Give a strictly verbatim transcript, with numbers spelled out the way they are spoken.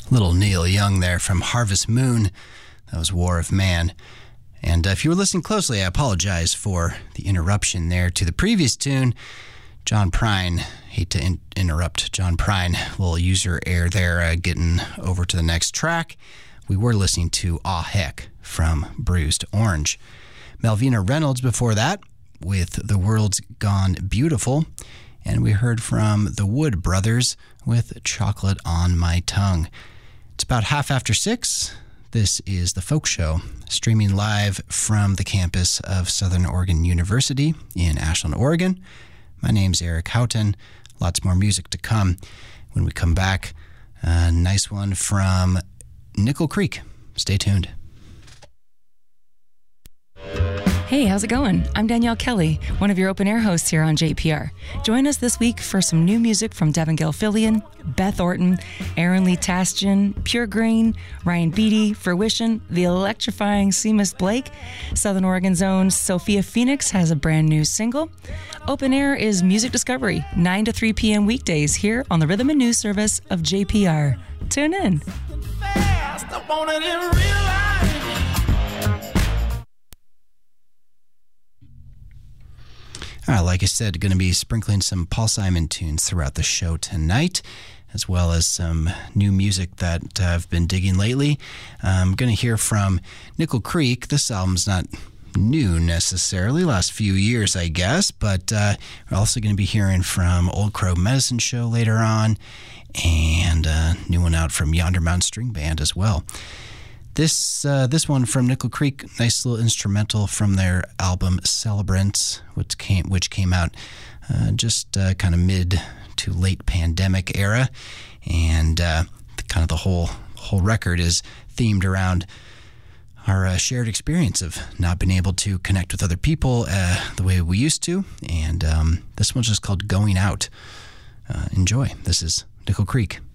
Little Neil Young there from Harvest Moon. That was War of Man. And uh, if you were listening closely, I apologize for the interruption there to the previous tune. John Prine, hate to in- interrupt John Prine, little user error there, uh, getting over to the next track. We were listening to Aw Heck from Bruised Orange. Malvina Reynolds before that with The World's Gone Beautiful. And we heard from the Wood Brothers with Chocolate on My Tongue. It's about half after six. This is The Folk Show, streaming live from the campus of Southern Oregon University in Ashland, Oregon. My name's Eric Houghton. Lots more music to come. When we come back, a nice one from Nickel Creek. Stay tuned. Hey, how's it going? I'm Danielle Kelly, one of your open air hosts here on J P R. Join us this week for some new music from Devin Gilfillian, Beth Orton, Aaron Lee Tastian, Pure Green, Ryan Beatty, Fruition, the electrifying Seamus Blake. Southern Oregon's own Sophia Phoenix has a brand new single. Open Air is Music Discovery, nine to three p.m. weekdays here on the Rhythm and News service of J P R. Tune in. Fast, I want it in real life. All right, like I said, going to be sprinkling some Paul Simon tunes throughout the show tonight, as well as some new music that uh, I've been digging lately. I'm going to hear from Nickel Creek. This album's not new necessarily, last few years, I guess, but uh, we're also going to be hearing from Old Crow Medicine Show later on, and a new one out from Yonder Mountain String Band as well. This uh, this one from Nickel Creek, nice little instrumental from their album Celebrants, which came which came out uh, just uh, kind of mid to late pandemic era, and uh, the, kind of the whole whole record is themed around our uh, shared experience of not being able to connect with other people uh, the way we used to, and um, this one's just called Going Out. Uh, enjoy. This is Nickel Creek.